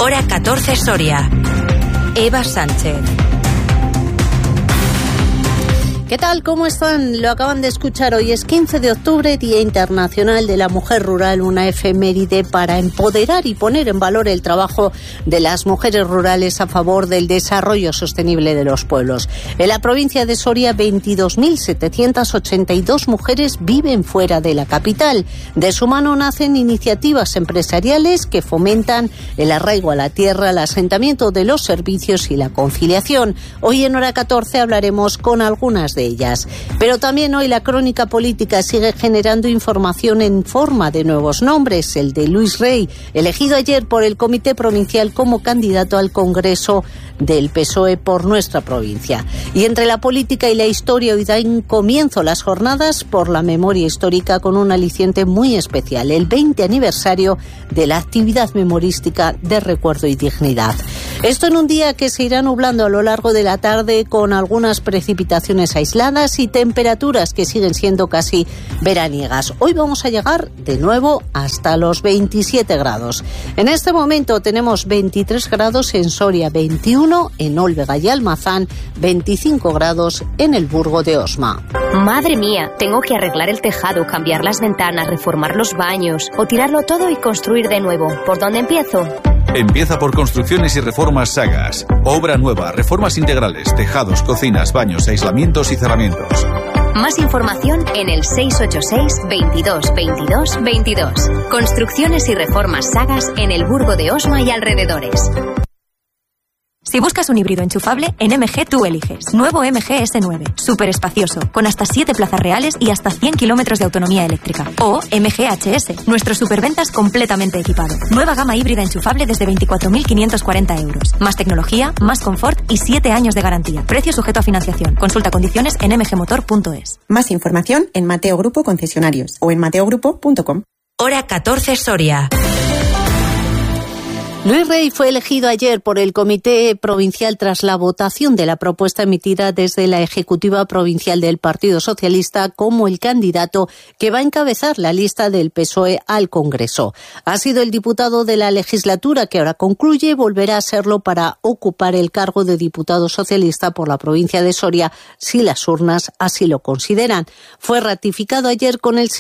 Hora 14 Soria. Eva Sánchez. ¿Qué tal? ¿Cómo están? Lo acaban de escuchar. Hoy es 15 de octubre, Día Internacional de la Mujer Rural, una efeméride para empoderar y poner en valor el trabajo de las mujeres rurales a favor del desarrollo sostenible de los pueblos. En la provincia de Soria, 22.782 mujeres viven fuera de la capital. De su mano nacen iniciativas empresariales que fomentan el arraigo a la tierra, el asentamiento de los servicios y la conciliación. Hoy en Hora 14 hablaremos con algunas de ellas. Pero también hoy la crónica política sigue generando información en forma de nuevos nombres. El de Luis Rey, elegido ayer por el Comité Provincial como candidato al Congreso del PSOE por nuestra provincia. Y entre la política y la historia, hoy dan comienzo las jornadas por la memoria histórica con un aliciente muy especial, el 20 aniversario de la actividad memorística de recuerdo y dignidad. Esto en un día que se irá nublando a lo largo de la tarde con algunas precipitaciones aisladas y temperaturas que siguen siendo casi veraniegas. Hoy vamos a llegar de nuevo hasta los 27 grados. En este momento tenemos 23 grados en Soria, 21 en Olvega y Almazán, 25 grados en el Burgo de Osma. Madre mía, tengo que arreglar el tejado, cambiar las ventanas, reformar los baños o tirarlo todo y construir de nuevo. ¿Por dónde empiezo? Empieza por Construcciones y Reformas Sagas. Obra nueva, reformas integrales, tejados, cocinas, baños, aislamientos y cerramientos. Más información en el 686 22 22 22. Construcciones y Reformas Sagas en el Burgo de Osma y alrededores. Si buscas un híbrido enchufable, en MG tú eliges. Nuevo MG S9, súper espacioso, con hasta 7 plazas reales y hasta 100 kilómetros de autonomía eléctrica. O MG HS, nuestro superventas completamente equipado. Nueva gama híbrida enchufable desde 24.540 euros. Más tecnología, más confort y 7 años de garantía. Precio sujeto a financiación. Consulta condiciones en mgmotor.es. Más información en Mateo Grupo Concesionarios o en mateogrupo.com. Hora 14 Soria. Luis Rey fue elegido ayer por el Comité Provincial tras la votación de la propuesta emitida desde la Ejecutiva Provincial del Partido Socialista como el candidato que va a encabezar la lista del PSOE al Congreso. Ha sido el diputado de la legislatura que ahora concluye y volverá a serlo para ocupar el cargo de diputado socialista por la provincia de Soria si las urnas así lo consideran. Fue ratificado ayer con el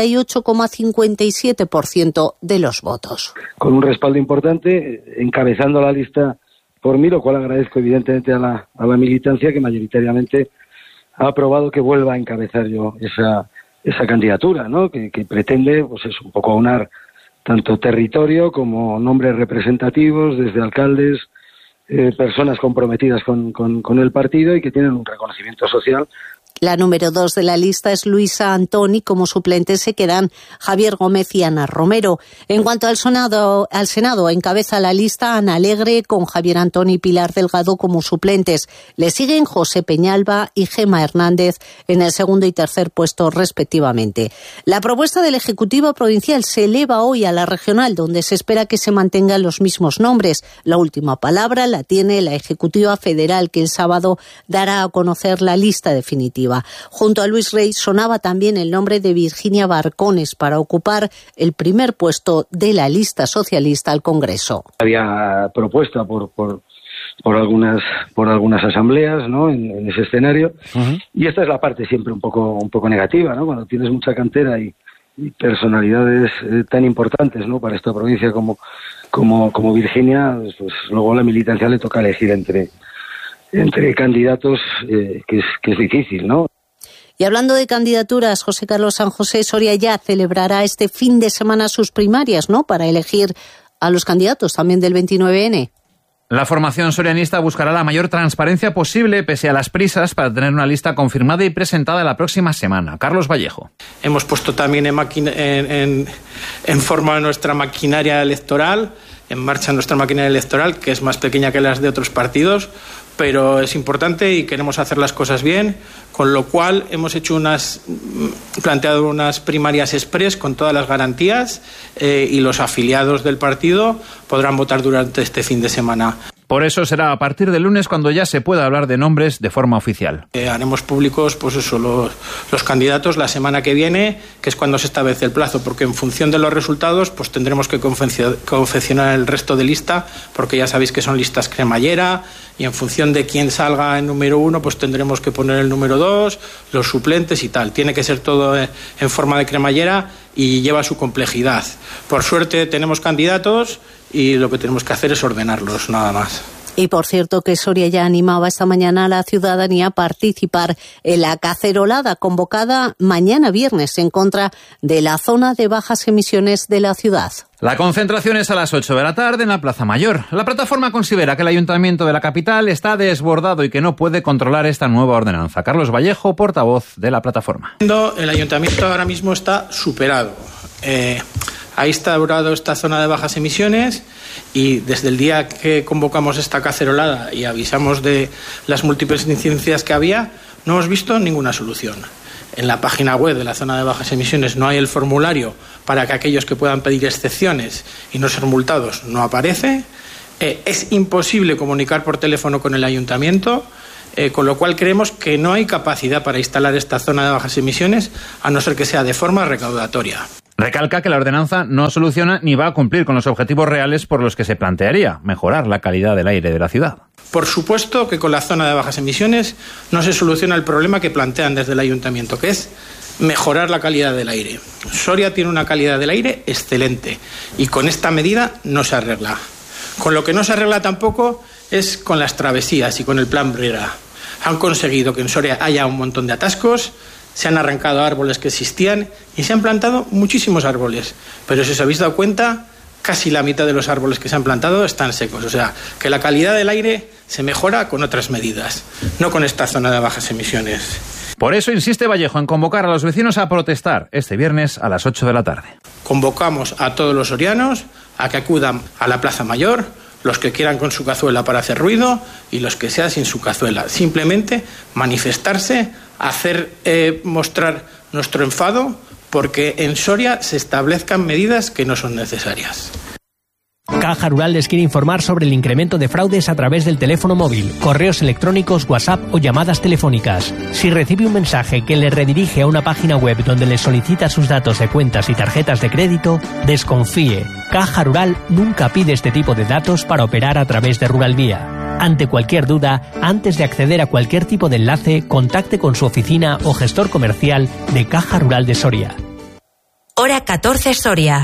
78,57% de los votos. Con un respaldo importante, encabezando la lista por mí, lo cual agradezco evidentemente a la militancia que mayoritariamente ha aprobado que vuelva a encabezar yo esa candidatura, ¿no? Que pretende, pues es un poco aunar tanto territorio como nombres representativos, desde alcaldes, personas comprometidas con el partido y que tienen un reconocimiento social. La número 2 de la lista es Luisa Antoni. Como suplentes se quedan Javier Gómez y Ana Romero. En cuanto al Senado encabeza la lista Ana Alegre con Javier Antoni y Pilar Delgado como suplentes. Le siguen José Peñalba y Gema Hernández en el segundo y tercer puesto respectivamente. La propuesta del Ejecutivo Provincial se eleva hoy a la regional, donde se espera que se mantengan los mismos nombres. La última palabra la tiene la Ejecutiva Federal, que el sábado dará a conocer la lista definitiva. Junto a Luis Rey sonaba también el nombre de Virginia Barcones para ocupar el primer puesto de la lista socialista al Congreso. Había propuesta por algunas asambleas, ¿no? en ese escenario. Uh-huh. Y esta es la parte siempre un poco negativa, ¿no? Cuando tienes mucha cantera y personalidades tan importantes, ¿no? para esta provincia como Virginia, pues luego a la militancia le toca elegir entre candidatos, que es difícil, ¿no? Y hablando de candidaturas, José Carlos San José, Soria ya celebrará este fin de semana sus primarias, ¿no?, para elegir a los candidatos también del 29N. La formación sorianista buscará la mayor transparencia posible pese a las prisas para tener una lista confirmada y presentada la próxima semana. Carlos Vallejo. Hemos puesto también en forma nuestra maquinaria electoral, en marcha nuestra maquinaria electoral, que es más pequeña que las de otros partidos, pero es importante y queremos hacer las cosas bien, con lo cual hemos planteado unas primarias express con todas las garantías y los afiliados del partido podrán votar durante este fin de semana. Por eso será a partir del lunes cuando ya se pueda hablar de nombres de forma oficial. Haremos públicos los candidatos la semana que viene, que es cuando se establece el plazo, porque en función de los resultados pues tendremos que confeccionar el resto de lista, porque ya sabéis que son listas cremallera, y en función de quién salga en número 1 pues tendremos que poner el número 2, los suplentes y tal. Tiene que ser todo en forma de cremallera y lleva su complejidad. Por suerte tenemos candidatos y lo que tenemos que hacer es ordenarlos, nada más. Y por cierto que Soria ya animaba esta mañana a la ciudadanía a participar en la cacerolada convocada mañana viernes en contra de la zona de bajas emisiones de la ciudad. La concentración es a las 8 de la tarde en la Plaza Mayor. La plataforma considera que el Ayuntamiento de la capital está desbordado y que no puede controlar esta nueva ordenanza. Carlos Vallejo, portavoz de la plataforma. El Ayuntamiento ahora mismo está superado. Ha instaurado esta zona de bajas emisiones y desde el día que convocamos esta cacerolada y avisamos de las múltiples incidencias que había, no hemos visto ninguna solución. En la página web de la zona de bajas emisiones no hay el formulario para que aquellos que puedan pedir excepciones y no ser multados no aparece. Es imposible comunicar por teléfono con el ayuntamiento, con lo cual creemos que no hay capacidad para instalar esta zona de bajas emisiones, a no ser que sea de forma recaudatoria. Recalca que la ordenanza no soluciona ni va a cumplir con los objetivos reales por los que se plantearía mejorar la calidad del aire de la ciudad. Por supuesto que con la zona de bajas emisiones no se soluciona el problema que plantean desde el ayuntamiento, que es mejorar la calidad del aire. Soria tiene una calidad del aire excelente y con esta medida no se arregla. Con lo que no se arregla tampoco es con las travesías y con el plan Brera. Han conseguido que en Soria haya un montón de atascos, se han arrancado árboles que existían y se han plantado muchísimos árboles. Pero si os habéis dado cuenta, casi la mitad de los árboles que se han plantado están secos. O sea, que la calidad del aire se mejora con otras medidas, no con esta zona de bajas emisiones. Por eso insiste Vallejo en convocar a los vecinos a protestar este viernes a las 8 de la tarde. Convocamos a todos los sorianos a que acudan a la Plaza Mayor, los que quieran con su cazuela para hacer ruido y los que sean sin su cazuela. Simplemente manifestarse, mostrar nuestro enfado porque en Soria se establezcan medidas que no son necesarias. Caja Rural les quiere informar sobre el incremento de fraudes a través del teléfono móvil, correos electrónicos, WhatsApp o llamadas telefónicas. Si recibe un mensaje que le redirige a una página web donde le solicita sus datos de cuentas y tarjetas de crédito, desconfíe. Caja Rural nunca pide este tipo de datos para operar a través de Ruralvía. Ante cualquier duda, antes de acceder a cualquier tipo de enlace, contacte con su oficina o gestor comercial de Caja Rural de Soria. Hora 14 Soria.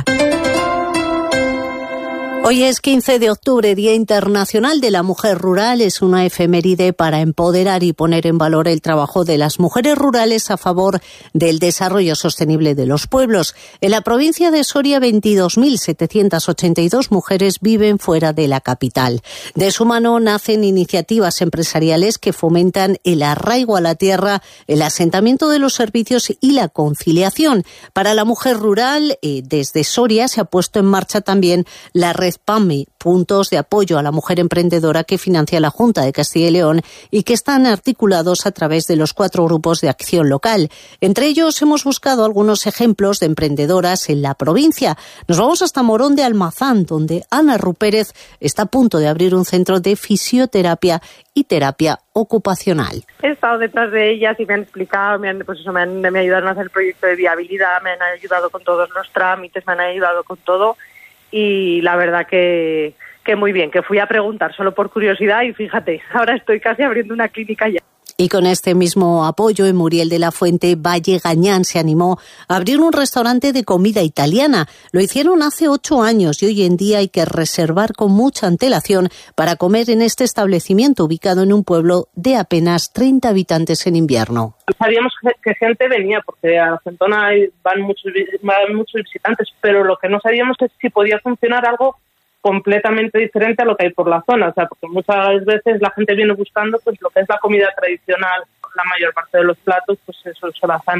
Hoy es 15 de octubre, Día Internacional de la Mujer Rural. Es una efeméride para empoderar y poner en valor el trabajo de las mujeres rurales a favor del desarrollo sostenible de los pueblos. En la provincia de Soria, 22.782 mujeres viven fuera de la capital. De su mano nacen iniciativas empresariales que fomentan el arraigo a la tierra, el asentamiento de los servicios y la conciliación. Para la mujer rural, desde Soria se ha puesto en marcha también la red PAMI, puntos de apoyo a la mujer emprendedora que financia la Junta de Castilla y León y que están articulados a través de los 4 grupos de acción local. Entre ellos hemos buscado algunos ejemplos de emprendedoras en la provincia. Nos vamos hasta Morón de Almazán, donde Ana Rupérez está a punto de abrir un centro de fisioterapia y terapia ocupacional. He estado detrás de ellas y me han explicado, me ayudaron a hacer el proyecto de viabilidad, me han ayudado con todos los trámites, me han ayudado con todo. Y la verdad que muy bien, que fui a preguntar solo por curiosidad y fíjate, ahora estoy casi abriendo una clínica ya. Y con este mismo apoyo, en Muriel de la Fuente, Valle Gañán se animó a abrir un restaurante de comida italiana. Lo hicieron hace 8 años y hoy en día hay que reservar con mucha antelación para comer en este establecimiento ubicado en un pueblo de apenas 30 habitantes en invierno. Sabíamos que gente venía porque a la Centona van muchos visitantes, pero lo que no sabíamos es si podía funcionar algo completamente diferente a lo que hay por la zona, o sea, porque muchas veces la gente viene buscando pues lo que es la comida tradicional la mayor parte de los platos, pues eso se basan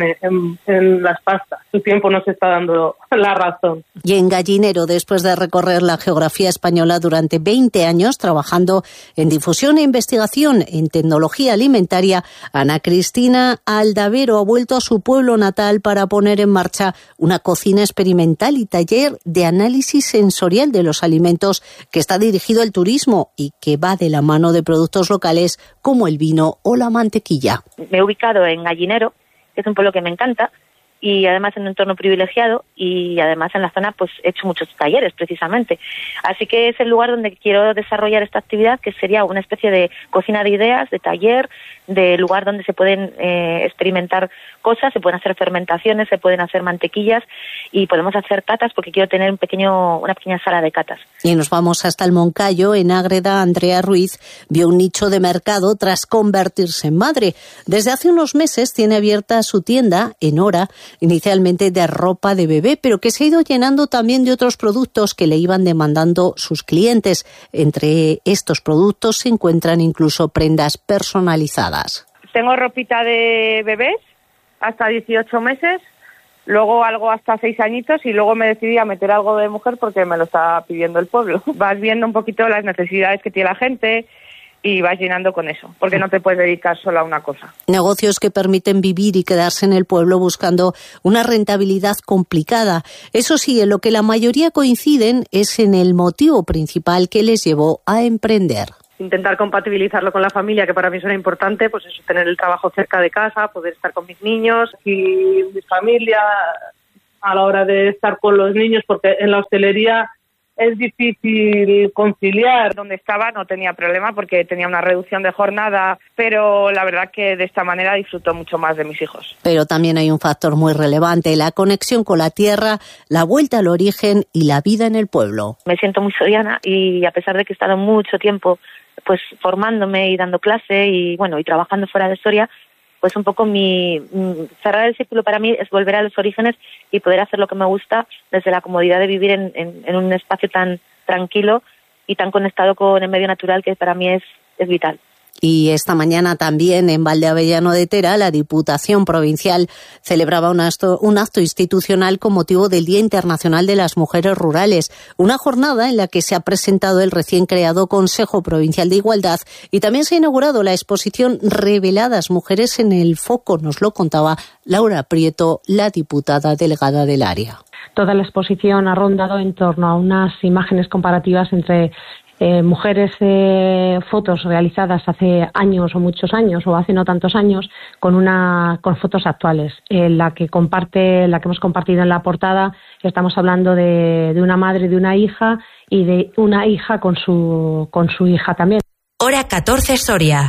en las pastas. Su tiempo nos está dando la razón. Y en Gallinero, después de recorrer la geografía española durante 20 años, trabajando en difusión e investigación en tecnología alimentaria, Ana Cristina Aldavero ha vuelto a su pueblo natal para poner en marcha una cocina experimental y taller de análisis sensorial de los alimentos que está dirigido al turismo y que va de la mano de productos locales como el vino o la mantequilla. Me he ubicado en Gallinero, que es un pueblo que me encanta, y además en un entorno privilegiado, y además en la zona pues he hecho muchos talleres precisamente. Así que es el lugar donde quiero desarrollar esta actividad, que sería una especie de cocina de ideas, de taller, de lugar donde se pueden experimentar cosas, se pueden hacer fermentaciones, se pueden hacer mantequillas y podemos hacer catas, porque quiero tener una pequeña sala de catas. Y nos vamos hasta el Moncayo. En Ágreda, Andrea Ruiz vio un nicho de mercado tras convertirse en madre. Desde hace unos meses tiene abierta su tienda en Hora, inicialmente de ropa de bebé, pero que se ha ido llenando también de otros productos que le iban demandando sus clientes. Entre estos productos se encuentran incluso prendas personalizadas. Tengo ropita de bebés hasta 18 meses, luego algo hasta 6 añitos y luego me decidí a meter algo de mujer porque me lo estaba pidiendo el pueblo. Vas viendo un poquito las necesidades que tiene la gente y vas llenando con eso, porque no te puedes dedicar solo a una cosa. Negocios que permiten vivir y quedarse en el pueblo buscando una rentabilidad complicada. Eso sí, en lo que la mayoría coinciden es en el motivo principal que les llevó a emprender. Intentar compatibilizarlo con la familia, que para mí suena importante, pues eso, tener el trabajo cerca de casa, poder estar con mis niños y mi familia a la hora de estar con los niños, porque en la hostelería es difícil conciliar. Donde estaba no tenía problema porque tenía una reducción de jornada, pero la verdad que de esta manera disfruto mucho más de mis hijos. Pero también hay un factor muy relevante, la conexión con la tierra, la vuelta al origen y la vida en el pueblo. Me siento muy soriana y a pesar de que he estado mucho tiempo pues formándome y dando clase y bueno y trabajando fuera de Soria, pues un poco cerrar el círculo para mí es volver a los orígenes y poder hacer lo que me gusta desde la comodidad de vivir en un espacio tan tranquilo y tan conectado con el medio natural, que para mí es vital. Y esta mañana también en Valdeavellano de Tera, la Diputación Provincial celebraba un acto institucional con motivo del Día Internacional de las Mujeres Rurales, una jornada en la que se ha presentado el recién creado Consejo Provincial de Igualdad y también se ha inaugurado la exposición Reveladas Mujeres en el Foco, nos lo contaba Laura Prieto, la diputada delegada del área. Toda la exposición ha rondado en torno a unas imágenes comparativas entre mujeres, fotos realizadas hace años o muchos años o hace no tantos años con fotos actuales. La que hemos compartido en la portada, estamos hablando de una madre, de una hija y de una hija con su hija también. Hora 14 Soria.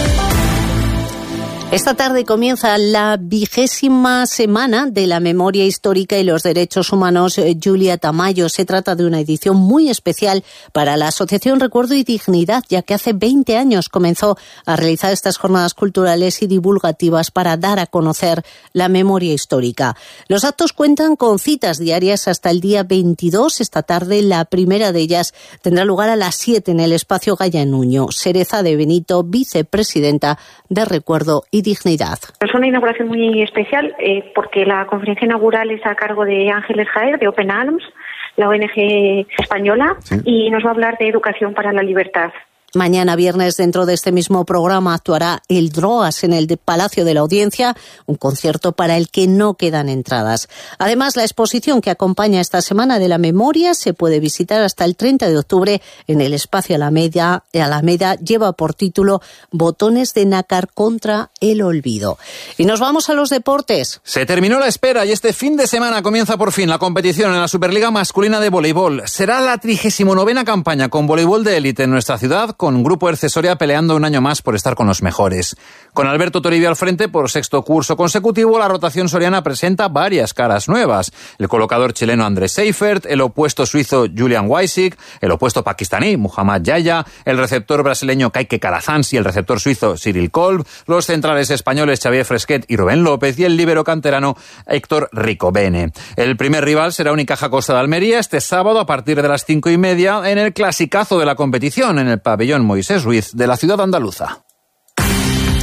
Esta tarde comienza la 20ª semana de la Memoria Histórica y los Derechos Humanos Julia Tamayo. Se trata de una edición muy especial para la Asociación Recuerdo y Dignidad, ya que hace 20 años comenzó a realizar estas jornadas culturales y divulgativas para dar a conocer la memoria histórica. Los actos cuentan con citas diarias hasta el día 22. Esta tarde la primera de ellas tendrá lugar a las 7 en el espacio Gaya Nuño. Sereza de Benito, vicepresidenta de Recuerdo y Dignidad. Es una inauguración muy especial porque la conferencia inaugural es a cargo de Ángeles Jaer, de Open Arms, la ONG española, sí, y nos va a hablar de educación para la libertad. Mañana viernes, dentro de este mismo programa, actuará el DROAS en el Palacio de la Audiencia, un concierto para el que no quedan entradas. Además, la exposición que acompaña esta Semana de la Memoria se puede visitar hasta el 30 de octubre en el Espacio Alameda. Lleva por título Botones de nácar contra el olvido. Y nos vamos a los deportes. Se terminó la espera y este fin de semana comienza por fin la competición en la Superliga Masculina de Voleibol. Será la 39ª campaña con voleibol de élite en nuestra ciudad, con Grupo Erce Soria peleando un año más por estar con los mejores. Con Alberto Toribio al frente por sexto curso consecutivo, la rotación soriana presenta varias caras nuevas. El colocador chileno Andrés Seifert, el opuesto suizo Julian Weissig, el opuesto pakistaní Muhammad Yaya, el receptor brasileño Kike Calazans y el receptor suizo Cyril Kolb, los centrales españoles Xavier Fresquet y Rubén López y el líbero canterano Héctor Ricobene. El primer rival será Unicaja Costa de Almería este sábado a partir de las 5:30 en el clasicazo de la competición en el pabellón Moisés Ruiz de la ciudad andaluza.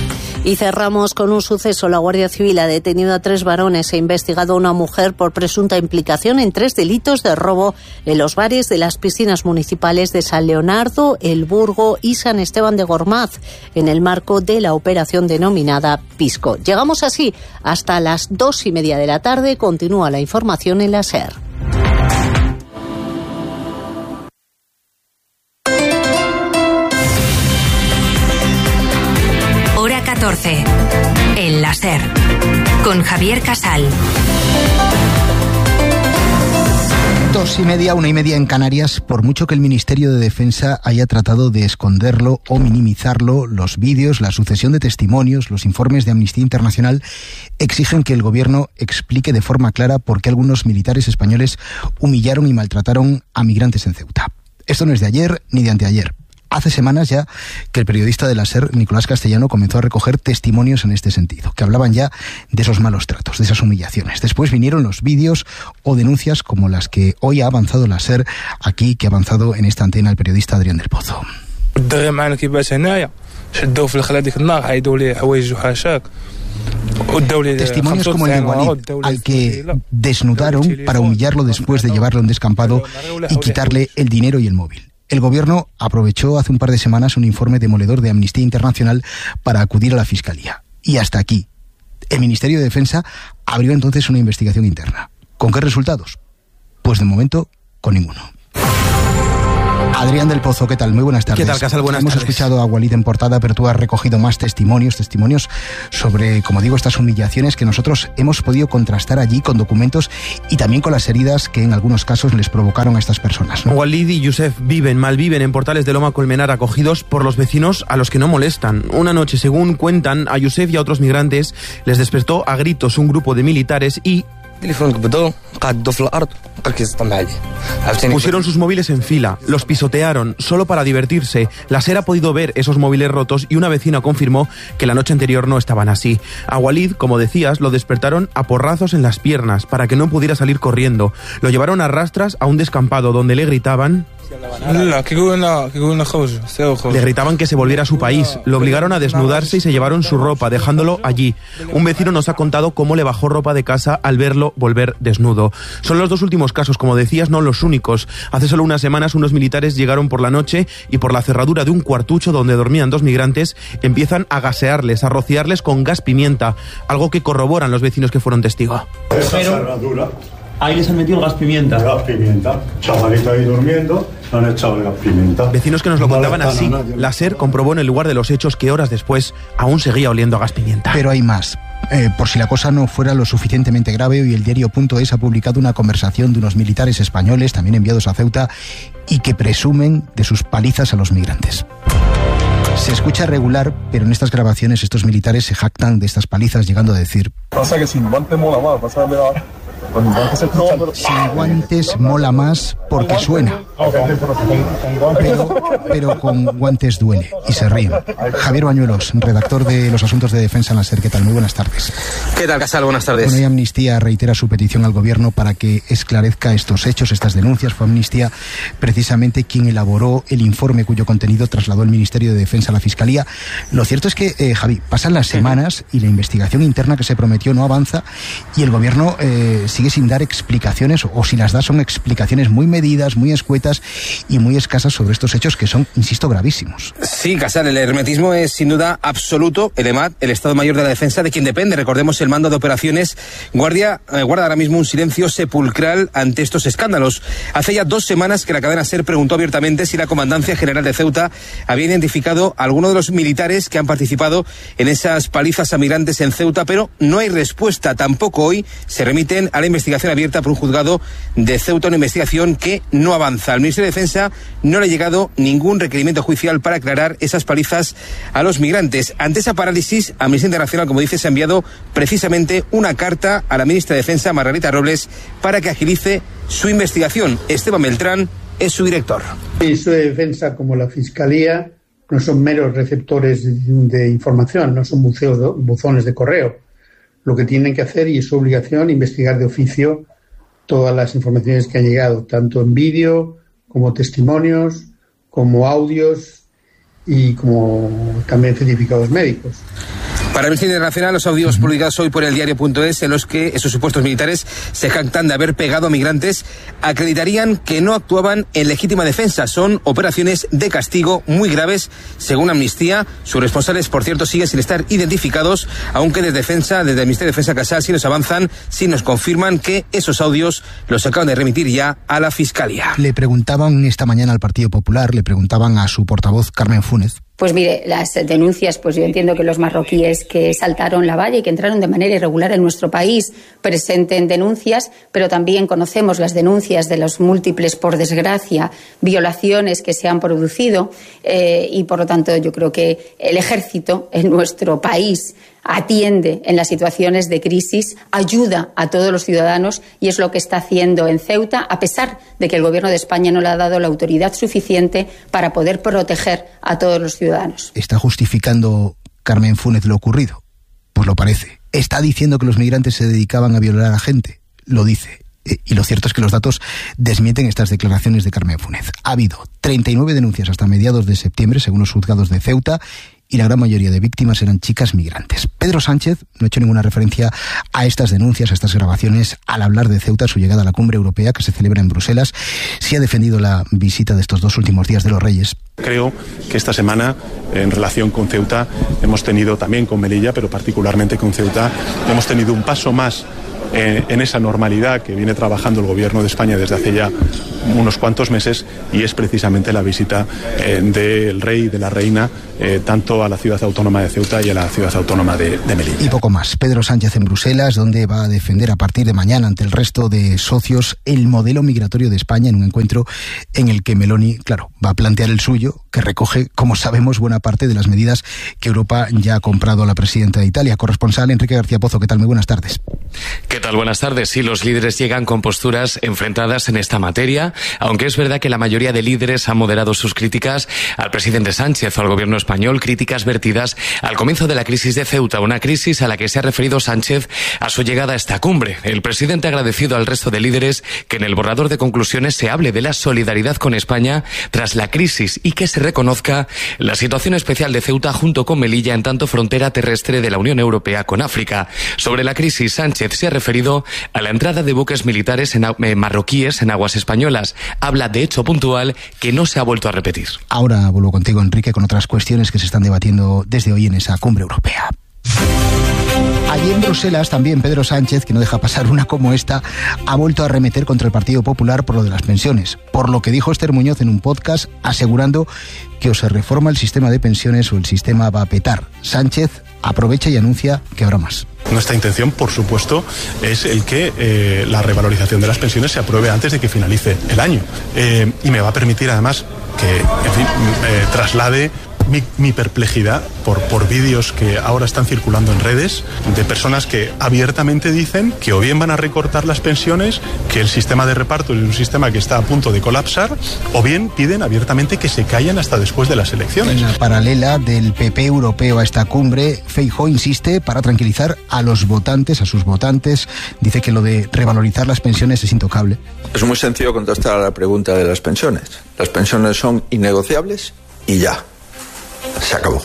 Y cerramos con un suceso. La Guardia Civil ha detenido a 3 varones e investigado a una mujer por presunta implicación en 3 delitos de robo en los bares de las piscinas municipales de San Leonardo, El Burgo y San Esteban de Gormaz, en el marco de la operación denominada Pisco. Llegamos así hasta las 2:30 de la tarde. Continúa la información en la SER. Hora 14. El láser. Con Javier Casal. 2:30, 1:30 en Canarias. Por mucho que el Ministerio de Defensa haya tratado de esconderlo o minimizarlo, los vídeos, la sucesión de testimonios, los informes de Amnistía Internacional exigen que el gobierno explique de forma clara por qué algunos militares españoles humillaron y maltrataron a migrantes en Ceuta. Esto no es de ayer ni de anteayer. Hace semanas ya que el periodista de la SER, Nicolás Castellano, comenzó a recoger testimonios en este sentido, que hablaban ya de esos malos tratos, de esas humillaciones. Después vinieron los vídeos o denuncias como las que hoy ha avanzado la SER aquí, que ha avanzado en esta antena el periodista Adrián del Pozo. Testimonios como el de Walid, al que desnudaron para humillarlo después de llevarlo a un descampado y quitarle el dinero y el móvil. El gobierno aprovechó hace un par de semanas un informe demoledor de Amnistía Internacional para acudir a la Fiscalía. Y hasta aquí. El Ministerio de Defensa abrió entonces una investigación interna. ¿Con qué resultados? Pues de momento, con ninguno. Adrián del Pozo, ¿qué tal? Muy buenas tardes. ¿Qué tal, Casal? Buenas tardes. Hemos escuchado a Walid en portada, pero tú has recogido más testimonios sobre, como digo, estas humillaciones que nosotros hemos podido contrastar allí con documentos y también con las heridas que en algunos casos les provocaron a estas personas, ¿no? Walid y Yusef malviven en Portales de Loma Colmenar, acogidos por los vecinos a los que no molestan. Una noche, según cuentan, a Yusef y a otros migrantes les despertó a gritos un grupo de militares y pusieron sus móviles en fila, los pisotearon, solo para divertirse. La SER ha podido ver esos móviles rotos y una vecina confirmó que la noche anterior no estaban así. A Walid, como decías, lo despertaron a porrazos en las piernas para que no pudiera salir corriendo. Lo llevaron a rastras a un descampado donde le gritaban... Le gritaban que se volviera a su país, lo obligaron a desnudarse y se llevaron su ropa, dejándolo allí. Un vecino nos ha contado cómo le bajó ropa de casa al verlo volver desnudo. Son los 2 últimos casos, como decías, no los únicos. Hace solo unas semanas unos militares llegaron por la noche y por la cerradura de un cuartucho donde dormían 2 migrantes empiezan a gasearles, a rociarles con gas pimienta, algo que corroboran los vecinos que fueron testigos. Ahí les han metido gas pimienta. Gas pimienta. Chavalito ahí durmiendo, le han echado el gas pimienta. Vecinos que nos lo contaban así. La SER comprobó en el lugar de los hechos que horas después aún seguía oliendo a gas pimienta. Pero hay más. Por si la cosa no fuera lo suficientemente grave, hoy el diario.es ha publicado una conversación de unos militares españoles, también enviados a Ceuta, y que presumen de sus palizas a los migrantes. Se escucha regular, pero en estas grabaciones estos militares se jactan de estas palizas, llegando a decir... Pasa que sin guante mola más, pasa a ver... Sin guantes mola más porque suena, pero con guantes duele, y se ríen. Javier Bañuelos, redactor de los asuntos de defensa en la SER, ¿qué tal? Muy buenas tardes. ¿Qué tal, Casal? Buenas tardes. Bueno, y Amnistía reitera su petición al gobierno para que esclarezca estos hechos, estas denuncias. Fue Amnistía precisamente quien elaboró el informe cuyo contenido trasladó el Ministerio de Defensa a la Fiscalía. Lo cierto es que, Javi, pasan las semanas y la investigación interna que se prometió no avanza y el gobierno sigue sin dar explicaciones, o si las da son explicaciones muy medidas, muy escuetas y muy escasas sobre estos hechos que son, insisto, gravísimos. Sí, Casal, el hermetismo es sin duda absoluto. El EMAD, el Estado Mayor de la Defensa, de quien depende, recordemos, el mando de operaciones, guarda ahora mismo un silencio sepulcral ante estos escándalos. Hace ya 2 semanas que la cadena SER preguntó abiertamente si la Comandancia General de Ceuta había identificado a alguno de los militares que han participado en esas palizas a migrantes en Ceuta, pero no hay respuesta. Tampoco hoy se remiten a la investigación abierta por un juzgado de Ceuta, una investigación que no avanza. Al Ministerio de Defensa no le ha llegado ningún requerimiento judicial para aclarar esas palizas a los migrantes. Ante esa parálisis, Amnistía Internacional, como dices, ha enviado precisamente una carta a la ministra de Defensa, Margarita Robles, para que agilice su investigación. Esteban Beltrán es su director. El Ministerio de Defensa, como la Fiscalía, no son meros receptores de información, no son buzones de correo. Lo que tienen que hacer, y es su obligación, investigar de oficio todas las informaciones que han llegado, tanto en vídeo, como testimonios, como audios y como también certificados médicos. Para Amnistía Internacional, los audios publicados hoy por el diario.es, en los que esos supuestos militares se jactan de haber pegado a migrantes, acreditarían que no actuaban en legítima defensa. Son operaciones de castigo muy graves, según Amnistía. Sus responsables, por cierto, siguen sin estar identificados, aunque desde el Ministerio de Defensa Casal sí nos avanzan, sí nos confirman que esos audios los acaban de remitir ya a la Fiscalía. Le preguntaban esta mañana al Partido Popular, le preguntaban a su portavoz Carmen Fúnez. Pues mire, las denuncias, pues yo entiendo que los marroquíes que saltaron la valla y que entraron de manera irregular en nuestro país presenten denuncias, pero también conocemos las denuncias de los múltiples, por desgracia, violaciones que se han producido y por lo tanto yo creo que el ejército en nuestro país atiende en las situaciones de crisis, ayuda a todos los ciudadanos y es lo que está haciendo en Ceuta, a pesar de que el Gobierno de España no le ha dado la autoridad suficiente para poder proteger a todos los ciudadanos. ¿Está justificando Carmen Fúnez lo ocurrido? Pues lo parece. ¿Está diciendo que los migrantes se dedicaban a violar a gente? Lo dice. Y lo cierto es que los datos desmienten estas declaraciones de Carmen Fúnez. Ha habido 39 denuncias hasta mediados de septiembre, según los juzgados de Ceuta, y la gran mayoría de víctimas eran chicas migrantes. Pedro Sánchez no ha hecho ninguna referencia a estas denuncias, a estas grabaciones, al hablar de Ceuta, su llegada a la cumbre europea que se celebra en Bruselas. Sí ha defendido la visita de estos 2 últimos días de los Reyes. Creo que esta semana, en relación con Ceuta, hemos tenido también con Melilla, pero particularmente con Ceuta, hemos tenido un paso más en esa normalidad que viene trabajando el Gobierno de España desde hace ya unos cuantos meses, y es precisamente la visita del rey y de la reina tanto a la ciudad autónoma de Ceuta y a la ciudad autónoma de Melilla. Y poco más. Pedro Sánchez en Bruselas, donde va a defender a partir de mañana ante el resto de socios el modelo migratorio de España, en un encuentro en el que Meloni, claro, va a plantear el suyo, que recoge, como sabemos, buena parte de las medidas que Europa ya ha comprado a la presidenta de Italia. Corresponsal Enrique García Pozo, ¿qué tal? Muy buenas tardes. ¿Qué tal? Buenas tardes. Sí, los líderes llegan con posturas enfrentadas en esta materia, aunque es verdad que la mayoría de líderes han moderado sus críticas al presidente Sánchez o al gobierno español, críticas vertidas al comienzo de la crisis de Ceuta, una crisis a la que se ha referido Sánchez a su llegada a esta cumbre. El presidente ha agradecido al resto de líderes que en el borrador de conclusiones se hable de la solidaridad con España tras la crisis y que se reconozca la situación especial de Ceuta junto con Melilla, en tanto frontera terrestre de la Unión Europea con África. Sobre la crisis, Sánchez se ha referido a la entrada de buques militares marroquíes en aguas españolas. Habla de hecho puntual que no se ha vuelto a repetir. Ahora vuelvo contigo, Enrique, con otras cuestiones que se están debatiendo desde hoy en esa cumbre europea. Allí en Bruselas también Pedro Sánchez, que no deja pasar una como esta, ha vuelto a arremeter contra el Partido Popular por lo de las pensiones, por lo que dijo Esther Muñoz en un podcast, asegurando que o se reforma el sistema de pensiones o el sistema va a petar. Sánchez aprovecha y anuncia que habrá más. Nuestra intención, por supuesto, es el que la revalorización de las pensiones se apruebe antes de que finalice el año. Y me va a permitir, además, que, en fin, traslade mi perplejidad por vídeos que ahora están circulando en redes de personas que abiertamente dicen que o bien van a recortar las pensiones, que el sistema de reparto es un sistema que está a punto de colapsar, o bien piden abiertamente que se callen hasta después de las elecciones. En la paralela del PP europeo a esta cumbre, Feijóo insiste para tranquilizar a los votantes, a sus votantes. Dice que lo de revalorizar las pensiones es intocable. Es muy sencillo contestar a la pregunta de las pensiones. Las pensiones son innegociables y ya. Se acabó.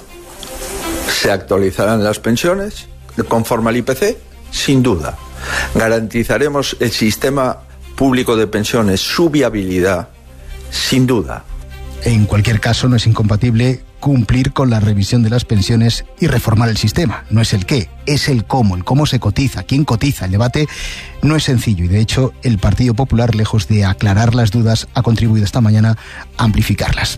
¿Se actualizarán las pensiones conforme al IPC? Sin duda. ¿Garantizaremos el sistema público de pensiones, su viabilidad? Sin duda. En cualquier caso, no es incompatible cumplir con la revisión de las pensiones y reformar el sistema. No es el qué, es el cómo se cotiza, quién cotiza. El debate no es sencillo y, de hecho, el Partido Popular, lejos de aclarar las dudas, ha contribuido esta mañana a amplificarlas.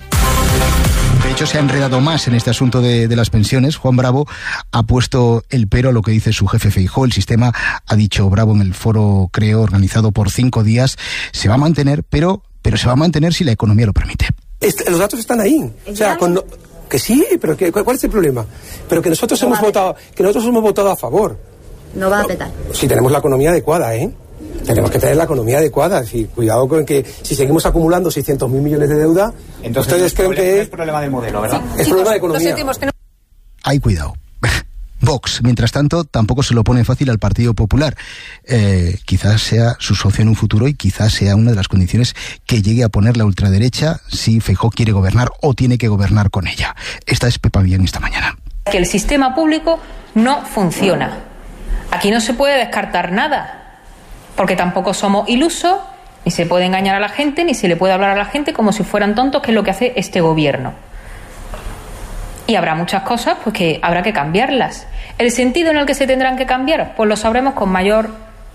De hecho, se ha enredado más en este asunto de las pensiones. Juan Bravo ha puesto el pero a lo que dice su jefe Feijóo. El sistema, ha dicho Bravo en el foro Creo, organizado por 5 días, se va a mantener, pero se va a mantener si la economía lo permite. Los datos están ahí. O sea, que sí, pero ¿cuál es el problema? Pero que nosotros hemos votado a favor. No va a petar. Si tenemos la economía adecuada, tenemos que tener la economía adecuada. Es decir, cuidado con que si seguimos acumulando 600.000 millones de deuda, entonces ustedes creen que es problema del modelo, ¿verdad? Es problema de economía. Hay cuidado. Vox, mientras tanto, tampoco se lo pone fácil al Partido Popular. Quizás sea su socio en un futuro y quizás sea una de las condiciones que llegue a poner la ultraderecha si Feijóo quiere gobernar o tiene que gobernar con ella. Esta es Pepa Villán esta mañana. Que el sistema público no funciona. Aquí no se puede descartar nada, porque tampoco somos ilusos, ni se puede engañar a la gente, ni se le puede hablar a la gente como si fueran tontos, que es lo que hace este gobierno. Y habrá muchas cosas pues que habrá que cambiarlas. El sentido en el que se tendrán que cambiar, pues lo sabremos con mayor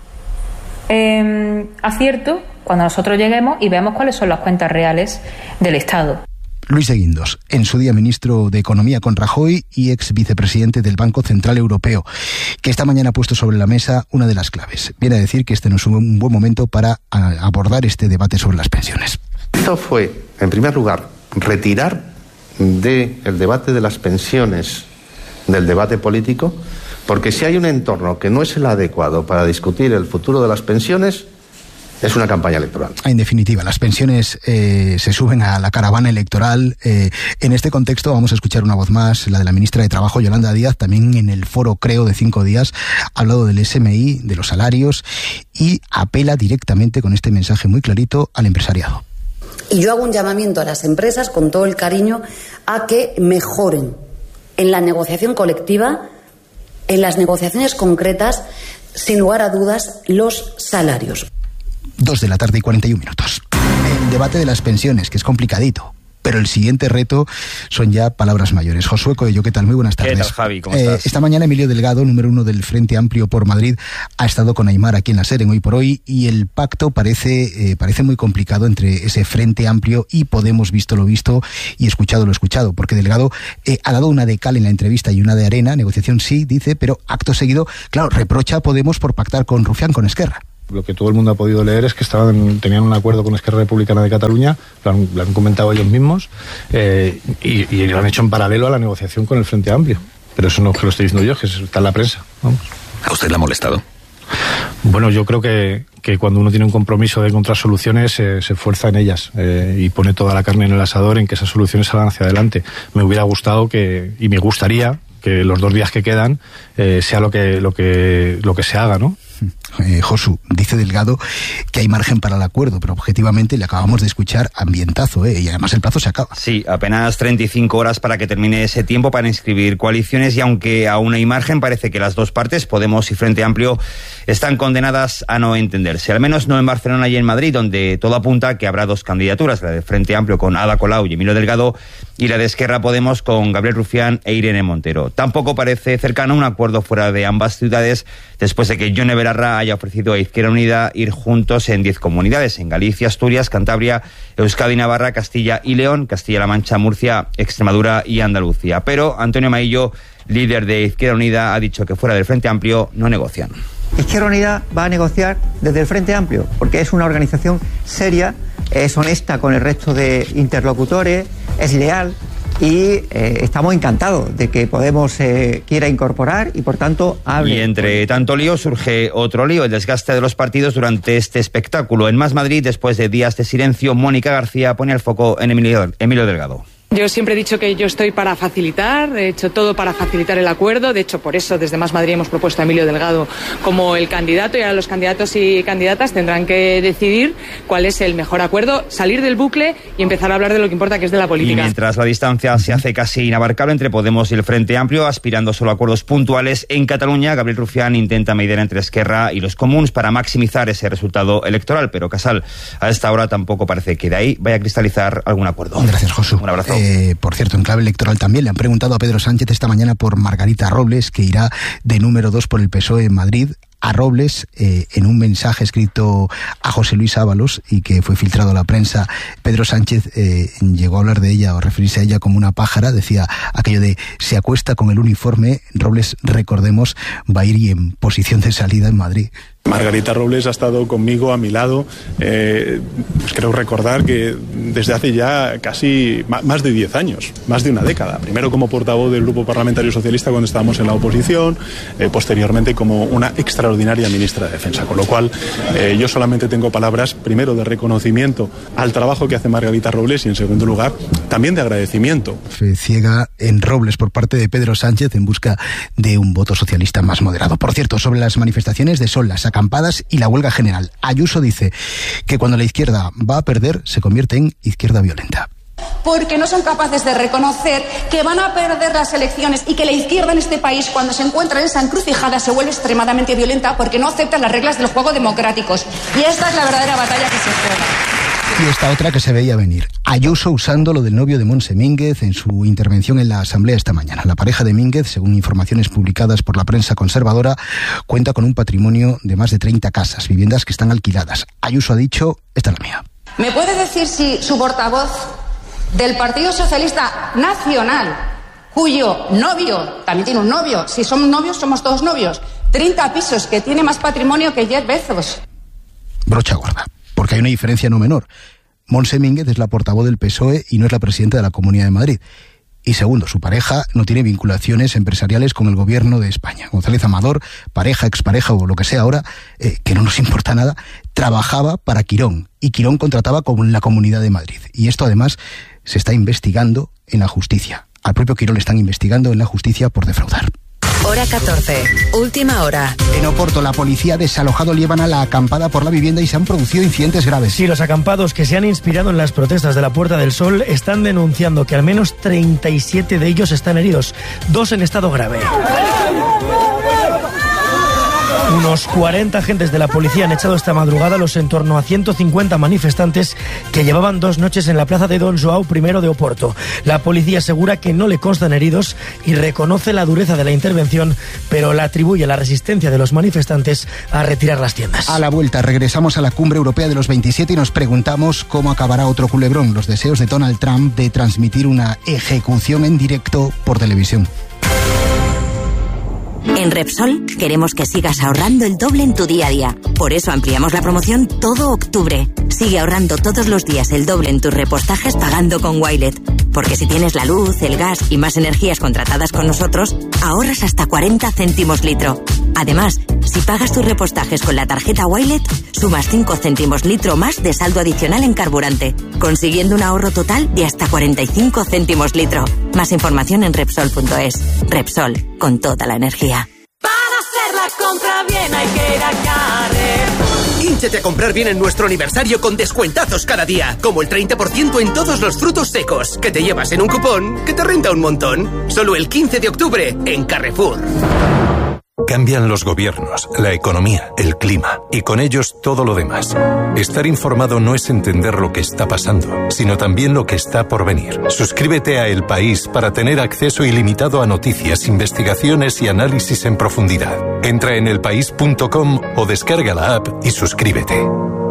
acierto cuando nosotros lleguemos y veamos cuáles son las cuentas reales del Estado. Luis de Guindos, en su día ministro de Economía con Rajoy y ex vicepresidente del Banco Central Europeo, que esta mañana ha puesto sobre la mesa una de las claves. Viene a decir que este no es un buen momento para abordar este debate sobre las pensiones. Esto fue, en primer lugar, retirar del debate de las pensiones del debate político, porque si hay un entorno que no es el adecuado para discutir el futuro de las pensiones, es una campaña electoral. En definitiva, las pensiones se suben a la caravana electoral. En este contexto vamos a escuchar una voz más, la de la ministra de Trabajo, Yolanda Díaz, también en el foro Creo de 5 días, ha hablado del SMI, de los salarios y apela directamente con este mensaje muy clarito al empresariado. Y yo hago un llamamiento a las empresas con todo el cariño a que mejoren en la negociación colectiva, en las negociaciones concretas, sin lugar a dudas, los salarios. 2:41 p.m. El debate de las pensiones, que es complicadito, pero el siguiente reto son ya palabras mayores. Josué Coello, ¿qué tal? Muy buenas tardes. ¿Qué tal, Javi? ¿Cómo estás? Esta mañana Emilio Delgado, número 1 del Frente Amplio por Madrid, ha estado con Aimar aquí en la SER en Hoy por Hoy, y el pacto parece muy complicado entre ese Frente Amplio y Podemos, visto lo visto y escuchado lo escuchado, porque Delgado ha dado una de cal en la entrevista y una de arena. Negociación sí, dice, pero acto seguido, claro, reprocha a Podemos por pactar con Rufián, con Esquerra. Lo que todo el mundo ha podido leer es que tenían un acuerdo con Esquerra Republicana de Cataluña, lo han comentado ellos mismos, y lo han hecho en paralelo a la negociación con el Frente Amplio. Pero eso no es que lo estoy diciendo yo, que está en la prensa. Vamos. ¿A usted le ha molestado? Bueno, yo creo que cuando uno tiene un compromiso de encontrar soluciones, se esfuerza en ellas y pone toda la carne en el asador en que esas soluciones salgan hacia adelante. Me hubiera gustado y me gustaría que los 2 días que quedan sea lo que se haga, ¿no? Josu, dice Delgado que hay margen para el acuerdo, pero objetivamente le acabamos de escuchar ambientazo, y además el plazo se acaba. Sí, apenas 35 horas para que termine ese tiempo para inscribir coaliciones, y aunque aún hay margen, parece que las dos partes, Podemos y Frente Amplio, están condenadas a no entenderse, al menos no en Barcelona y en Madrid, donde todo apunta a que habrá 2 candidaturas, la de Frente Amplio con Ada Colau y Emilio Delgado, y la de Esquerra Podemos con Gabriel Rufián e Irene Montero. Tampoco parece cercano un acuerdo fuera de ambas ciudades, después de que Yone Belarra haya ofrecido a Izquierda Unida ir juntos en 10 comunidades, en Galicia, Asturias, Cantabria, Euskadi, Navarra, Castilla y León, Castilla-La Mancha, Murcia, Extremadura y Andalucía. Pero Antonio Maillo, líder de Izquierda Unida, ha dicho que fuera del Frente Amplio no negocian. Izquierda Unida va a negociar desde el Frente Amplio, porque es una organización seria, es honesta con el resto de interlocutores, es leal, y estamos encantados de que Podemos quiera incorporar y por tanto hable. Y entre tanto lío surge otro lío, el desgaste de los partidos durante este espectáculo. En Más Madrid, después de días de silencio, Mónica García pone el foco en Emilio Delgado. Yo siempre he dicho que yo estoy para facilitar, he hecho todo para facilitar el acuerdo. De hecho, por eso desde Más Madrid hemos propuesto a Emilio Delgado como el candidato, y ahora los candidatos y candidatas tendrán que decidir cuál es el mejor acuerdo, salir del bucle y empezar a hablar de lo que importa, que es de la política. Y mientras la distancia se hace casi inabarcable entre Podemos y el Frente Amplio, aspirando solo a acuerdos puntuales, en Cataluña Gabriel Rufián intenta mediar entre Esquerra y los Comuns para maximizar ese resultado electoral, pero Casal a esta hora tampoco parece que de ahí vaya a cristalizar algún acuerdo. Gracias, Josu. Un abrazo. Por cierto, en clave electoral también le han preguntado a Pedro Sánchez esta mañana por Margarita Robles, que irá de número 2 por el PSOE en Madrid. A Robles, en un mensaje escrito a José Luis Ábalos y que fue filtrado a la prensa, Pedro Sánchez llegó a hablar de ella o referirse a ella como una pájara. Decía aquello de se acuesta con el uniforme. Robles, recordemos, va a ir y en posición de salida en Madrid. Margarita Robles ha estado conmigo a mi lado, creo recordar que desde hace ya casi más de 10 años, más de una década. Primero como portavoz del Grupo Parlamentario Socialista cuando estábamos en la oposición, posteriormente como una extraordinaria ministra de Defensa. Con lo cual, yo solamente tengo palabras, primero de reconocimiento al trabajo que hace Margarita Robles y en segundo lugar, también de agradecimiento. Fe ciega en Robles por parte de Pedro Sánchez en busca de un voto socialista más moderado. Por cierto, sobre las manifestaciones de Sol, las acampadas y la huelga general, Ayuso dice que cuando la izquierda va a perder se convierte en izquierda violenta. porque no son capaces de reconocer que van a perder las elecciones y que la izquierda en este país, cuando se encuentra en esa encrucijada, se vuelve extremadamente violenta porque no acepta las reglas del juego democráticos. Y esta es la verdadera batalla que se juega. Y esta otra que se veía venir. Ayuso usando lo del novio de Montse Mínguez en su intervención en la Asamblea esta mañana. La pareja de Mínguez, según informaciones publicadas por la prensa conservadora, cuenta con un patrimonio de más de 30 casas, viviendas que están alquiladas. Ayuso ha dicho, esta es la mía. ¿Me puede decir si su portavoz del Partido Socialista Nacional, cuyo novio, también tiene un novio, si somos novios, somos todos novios, 30 pisos, que tiene más patrimonio que Jeff Bezos? Brocha gorda, porque hay una diferencia no menor. Montse Mínguez es la portavoz del PSOE y no es la presidenta de la Comunidad de Madrid. Y segundo, su pareja no tiene vinculaciones empresariales con el gobierno de España. González Amador, pareja, expareja o lo que sea ahora, que no nos importa nada, trabajaba para Quirón y Quirón contrataba con la Comunidad de Madrid. Y esto además se está investigando en la justicia. Al propio Quirón le están investigando en la justicia por defraudar. Hora 14, última hora. En Oporto, la policía ha desalojado Liébana la acampada por la vivienda y se han producido incidentes graves. Sí, los acampados que se han inspirado en las protestas de la Puerta del Sol están denunciando que al menos 37 de ellos están heridos, 2 en estado grave. Unos 40 agentes de la policía han echado esta madrugada los en torno a 150 manifestantes que llevaban 2 noches en la plaza de Don João I de Oporto. La policía asegura que no le constan heridos y reconoce la dureza de la intervención, pero la atribuye la resistencia de los manifestantes a retirar las tiendas. A la vuelta regresamos a la cumbre europea de los 27 y nos preguntamos cómo acabará otro culebrón, los deseos de Donald Trump de transmitir una ejecución en directo por televisión. En Repsol queremos que sigas ahorrando el doble en tu día a día. Por eso ampliamos la promoción todo octubre. Sigue ahorrando todos los días el doble en tus repostajes pagando con Wilet. Porque si tienes la luz, el gas y más energías contratadas con nosotros, ahorras hasta 40 céntimos litro. Además, si pagas tus repostajes con la tarjeta Wilet, sumas 5 céntimos litro más de saldo adicional en carburante, consiguiendo un ahorro total de hasta 45 céntimos litro. Más información en Repsol.es. Repsol, con toda la energía. Para hacer la compra bien hay que ir a Carrefour. Hínchate a comprar bien en nuestro aniversario con descuentazos cada día, como el 30% en todos los frutos secos, que te llevas en un cupón que te renta un montón. Solo el 15 de octubre en Carrefour. Cambian los gobiernos, la economía, el clima y con ellos todo lo demás. Estar informado no es entender lo que está pasando, sino también lo que está por venir. Suscríbete a El País para tener acceso ilimitado a noticias, investigaciones y análisis en profundidad. Entra en elpaís.com o descarga la app y suscríbete.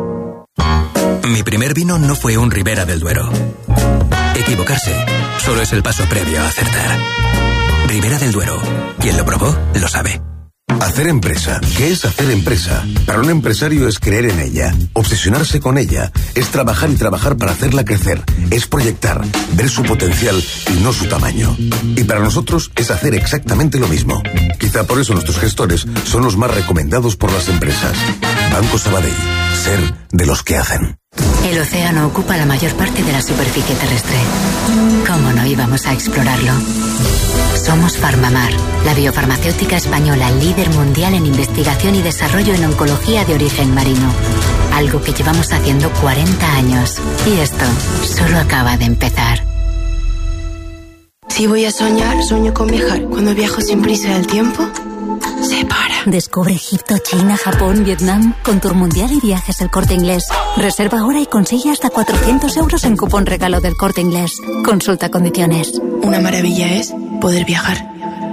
Mi primer vino no fue un Ribera del Duero. Equivocarse solo es el paso previo a acertar. Ribera del Duero. Quien lo probó, lo sabe. Hacer empresa. ¿Qué es hacer empresa? Para un empresario es creer en ella, obsesionarse con ella, es trabajar y trabajar para hacerla crecer, es proyectar, ver su potencial y no su tamaño. Y para nosotros es hacer exactamente lo mismo. Quizá por eso nuestros gestores son los más recomendados por las empresas. Banco Sabadell. Ser de los que hacen. El océano ocupa la mayor parte de la superficie terrestre. ¿Cómo no íbamos a explorarlo? Somos Farmamar, la biofarmacéutica española líder mundial en investigación y desarrollo en oncología de origen marino. Algo que llevamos haciendo 40 años. Y esto solo acaba de empezar. Si voy a soñar, sueño con viajar. Cuando viajo sin prisa del tiempo, se para. Descubre Egipto, China, Japón, Vietnam con Tour Mundial y Viajes El Corte Inglés. Reserva ahora y consigue hasta 400 euros en cupón regalo del Corte Inglés. Consulta condiciones. Una maravilla es poder viajar.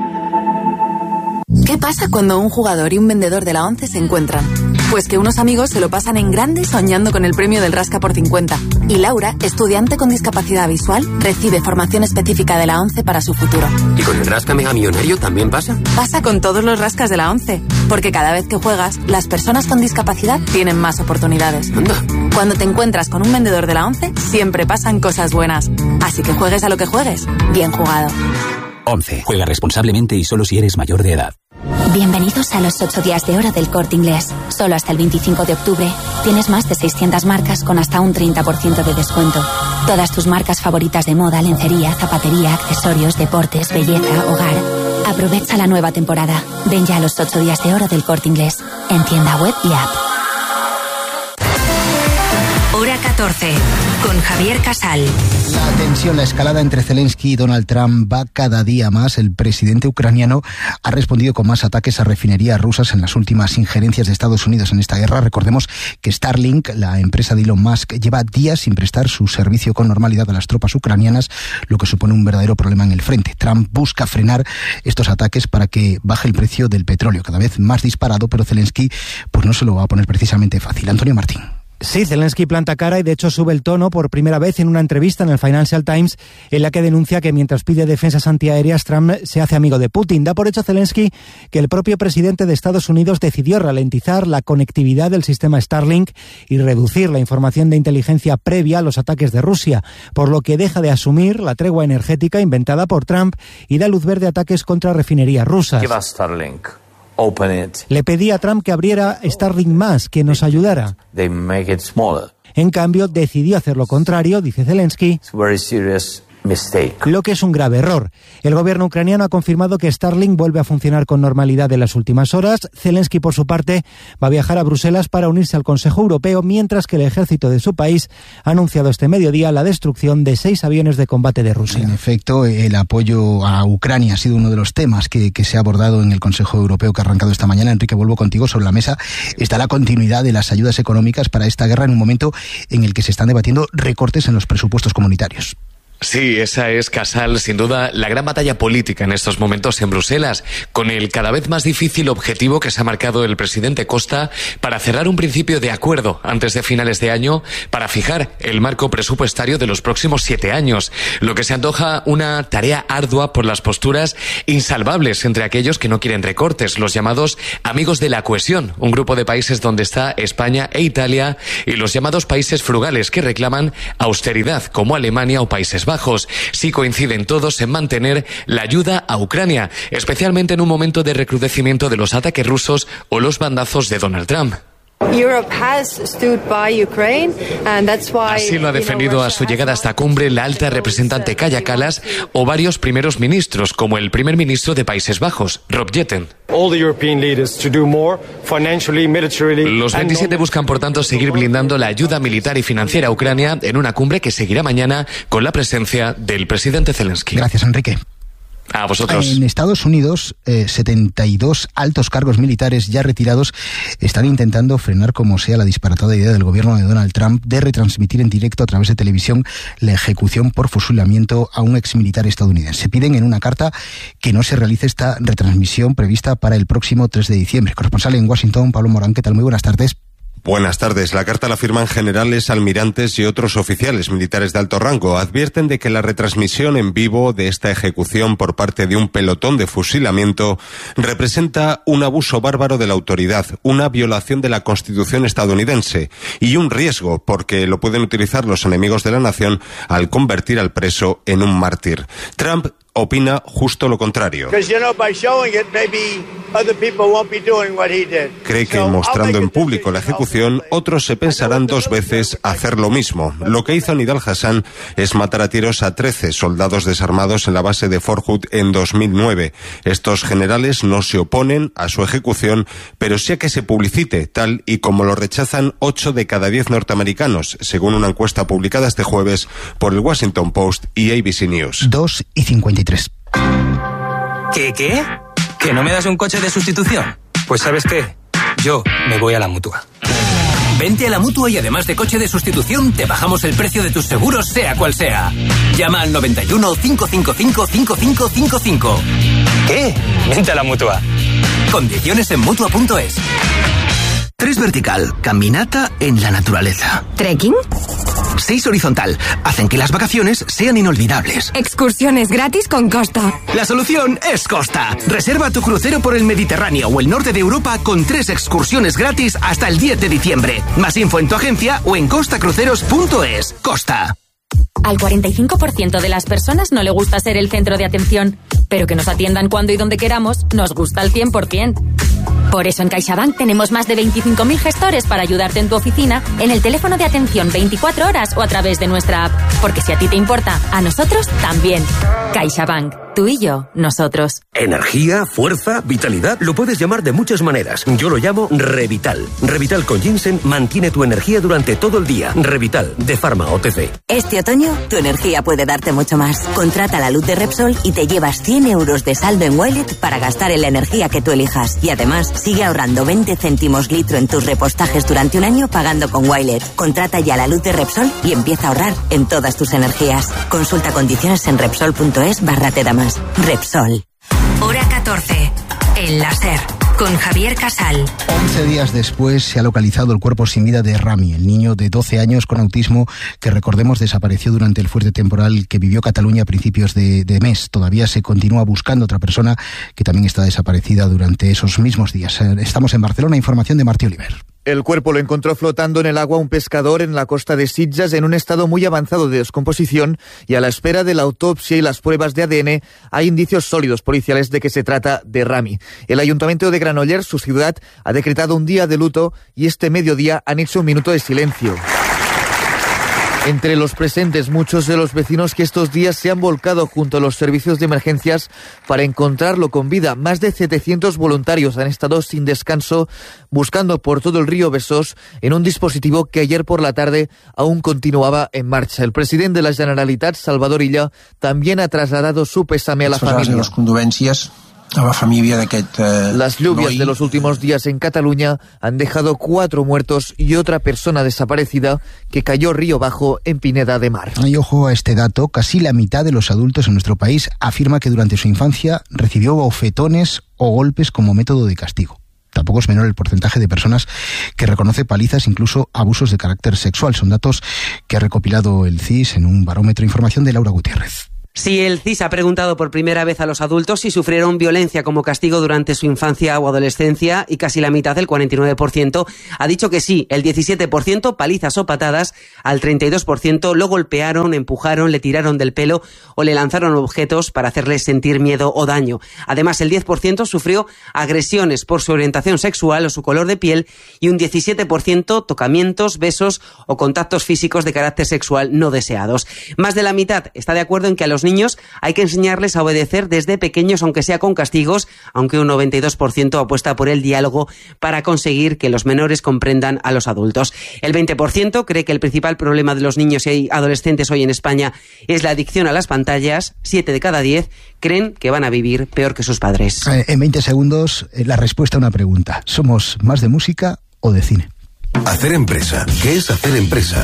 ¿Qué pasa cuando un jugador y un vendedor de la ONCE se encuentran? Pues que unos amigos se lo pasan en grande soñando con el premio del Rasca por 50. Y Laura, estudiante con discapacidad visual, recibe formación específica de la ONCE para su futuro. ¿Y con el Rasca Mega Millonario también pasa? Pasa con todos los rascas de la ONCE. Porque cada vez que juegas, las personas con discapacidad tienen más oportunidades. Anda. Cuando te encuentras con un vendedor de la ONCE, siempre pasan cosas buenas. Así que juegues a lo que juegues, bien jugado. ONCE. Juega responsablemente y solo si eres mayor de edad. Bienvenidos a los 8 días de oro del Corte Inglés. Solo hasta el 25 de octubre tienes más de 600 marcas con hasta un 30% de descuento. Todas tus marcas favoritas de moda, lencería, zapatería, accesorios, deportes, belleza, hogar. Aprovecha la nueva temporada. Ven ya a los 8 días de oro del Corte Inglés. En tienda web y app. Hora 14, con Javier Casal. La tensión, la escalada entre Zelensky y Donald Trump va cada día más. El presidente ucraniano ha respondido con más ataques a refinerías rusas en las últimas injerencias de Estados Unidos en esta guerra. Recordemos que Starlink, la empresa de Elon Musk, lleva días sin prestar su servicio con normalidad a las tropas ucranianas, lo que supone un verdadero problema en el frente. Trump busca frenar estos ataques para que baje el precio del petróleo, cada vez más disparado, pero Zelensky pues no se lo va a poner precisamente fácil. Antonio Martín. Sí, Zelensky planta cara y de hecho sube el tono por primera vez en una entrevista en el Financial Times en la que denuncia que mientras pide defensas antiaéreas, Trump se hace amigo de Putin. Da por hecho Zelensky que el propio presidente de Estados Unidos decidió ralentizar la conectividad del sistema Starlink y reducir la información de inteligencia previa a los ataques de Rusia, por lo que deja de asumir la tregua energética inventada por Trump y da luz verde a ataques contra refinerías rusas. Give us Starlink. Open it. Le pedí a Trump que abriera Starlink más, que nos ayudara. They make it smaller. En cambio, decidió hacer lo contrario, dice Zelensky. It's very serious mistake. Lo que es un grave error. El gobierno ucraniano ha confirmado que Starlink vuelve a funcionar con normalidad en las últimas horas. Zelensky, por su parte, va a viajar a Bruselas para unirse al Consejo Europeo, mientras que el ejército de su país ha anunciado este mediodía la destrucción de 6 aviones de combate de Rusia. En efecto, el apoyo a Ucrania ha sido uno de los temas que se ha abordado en el Consejo Europeo que ha arrancado esta mañana. Enrique, vuelvo contigo. Sobre la mesa está la continuidad de las ayudas económicas para esta guerra en un momento en el que se están debatiendo recortes en los presupuestos comunitarios. Sí, esa es, Casal, sin duda, la gran batalla política en estos momentos en Bruselas, con el cada vez más difícil objetivo que se ha marcado el presidente Costa para cerrar un principio de acuerdo antes de finales de año para fijar el marco presupuestario de los próximos 7 años, lo que se antoja una tarea ardua por las posturas insalvables entre aquellos que no quieren recortes, los llamados amigos de la cohesión, un grupo de países donde está España e Italia, y los llamados países frugales que reclaman austeridad, como Alemania o Países Bajos. Sí coinciden todos en mantener la ayuda a Ucrania, especialmente en un momento de recrudecimiento de los ataques rusos o los bandazos de Donald Trump. Así lo ha defendido a su llegada a esta cumbre la alta representante Kaja Kallas o varios primeros ministros, como el primer ministro de Países Bajos, Rob Jetten. Los 27 buscan, por tanto, seguir blindando la ayuda militar y financiera a Ucrania en una cumbre que seguirá mañana con la presencia del presidente Zelensky. Gracias, Enrique. A vosotros. En Estados Unidos, 72 altos cargos militares ya retirados están intentando frenar como sea la disparatada idea del gobierno de Donald Trump de retransmitir en directo a través de televisión la ejecución por fusilamiento a un exmilitar estadounidense. Piden en una carta que no se realice esta retransmisión prevista para el próximo 3 de diciembre. Corresponsal en Washington, Pablo Morán, ¿qué tal? Muy buenas tardes. Buenas tardes. La carta la firman generales, almirantes y otros oficiales militares de alto rango. Advierten de que la retransmisión en vivo de esta ejecución por parte de un pelotón de fusilamiento representa un abuso bárbaro de la autoridad, una violación de la Constitución estadounidense y un riesgo porque lo pueden utilizar los enemigos de la nación al convertir al preso en un mártir. Trump opina justo lo contrario. Cree que mostrando en público la ejecución, otros se pensarán 2 veces hacer lo mismo. Lo que hizo Nidal Hassan es matar a tiros a 13 soldados desarmados en la base de Fort Hood en 2009. Estos generales no se oponen a su ejecución, pero sí a que se publicite, tal y como lo rechazan 8 de cada 10 norteamericanos, según una encuesta publicada este jueves por el Washington Post y ABC News. 2:53. ¿Qué? ¿Que no me das un coche de sustitución? Pues ¿sabes qué? Yo me voy a la Mutua. Vente a la Mutua y además de coche de sustitución, te bajamos el precio de tus seguros, sea cual sea. Llama al 91 555 5555. ¿Qué? Vente a la Mutua. Condiciones en Mutua.es. 3 vertical, caminata en la naturaleza. ¿Trekking? 6 horizontal, hacen que las vacaciones sean inolvidables. Excursiones gratis con Costa. La solución es Costa. Reserva tu crucero por el Mediterráneo o el norte de Europa con 3 excursiones gratis hasta el 10 de diciembre. Más info en tu agencia o en costacruceros.es. Costa. Al 45% de las personas no le gusta ser el centro de atención, pero que nos atiendan cuando y donde queramos nos gusta al 100%. Por eso en CaixaBank tenemos más de 25.000 gestores para ayudarte en tu oficina, en el teléfono de atención 24 horas o a través de nuestra app. Porque si a ti te importa, a nosotros también. CaixaBank. Tú y yo, nosotros. Energía, fuerza, vitalidad, lo puedes llamar de muchas maneras. Yo lo llamo Revital. Revital con ginseng mantiene tu energía durante todo el día. Revital, de Pharma OTC. Este otoño, tu energía puede darte mucho más. Contrata la luz de Repsol y te llevas 100 euros de saldo en Wilet para gastar en la energía que tú elijas. Y además, sigue ahorrando 20 céntimos litro en tus repostajes durante un año pagando con Wilet. Contrata ya la luz de Repsol y empieza a ahorrar en todas tus energías. Consulta condiciones en Repsol.es/te da más. Repsol. Hora 14. El láser. Con Javier Casal. 11 días después se ha localizado el cuerpo sin vida de Rami, el niño de 12 años con autismo que, recordemos, desapareció durante el fuerte temporal que vivió Cataluña a principios de mes. Todavía se continúa buscando otra persona que también está desaparecida durante esos mismos días. Estamos en Barcelona, información de Martí Oliver. El cuerpo lo encontró flotando en el agua un pescador en la costa de Sitges en un estado muy avanzado de descomposición y a la espera de la autopsia y las pruebas de ADN hay indicios sólidos policiales de que se trata de Rami. El Ayuntamiento de Granollers, su ciudad, ha decretado un día de luto y este mediodía han hecho un minuto de silencio. Entre los presentes, muchos de los vecinos que estos días se han volcado junto a los servicios de emergencias para encontrarlo con vida. Más de 700 voluntarios han estado sin descanso buscando por todo el río Besós en un dispositivo que ayer por la tarde aún continuaba en marcha. El presidente de la Generalitat, Salvador Illa, también ha trasladado su pésame a la familia. A la família d'aquest Las lluvias de los últimos días en Cataluña han dejado 4 muertos y otra persona desaparecida que cayó río abajo en Pineda de Mar. Y ojo a este dato, casi la mitad de los adultos en nuestro país afirma que durante su infancia recibió bofetones o golpes como método de castigo. Tampoco es menor el porcentaje de personas que reconoce palizas, incluso abusos de carácter sexual. Son datos que ha recopilado el CIS en un barómetro. Información de Laura Gutiérrez. Sí, el CIS ha preguntado por primera vez a los adultos si sufrieron violencia como castigo durante su infancia o adolescencia y casi la mitad, el 49%, ha dicho que sí, el 17% palizas o patadas, al 32% lo golpearon, empujaron, le tiraron del pelo o le lanzaron objetos para hacerle sentir miedo o daño. Además, el 10% sufrió agresiones por su orientación sexual o su color de piel y un 17% tocamientos, besos o contactos físicos de carácter sexual no deseados. Más de la mitad está de acuerdo en que a los niños hay que enseñarles a obedecer desde pequeños, aunque sea con castigos, aunque un 92% apuesta por el diálogo para conseguir que los menores comprendan a los adultos. El 20% cree que el principal problema de los niños y adolescentes hoy en España es la adicción a las pantallas. 7 de cada 10 creen que van a vivir peor que sus padres. En 20 segundos, la respuesta a una pregunta. ¿Somos más de música o de cine? Hacer empresa. ¿Qué es hacer empresa?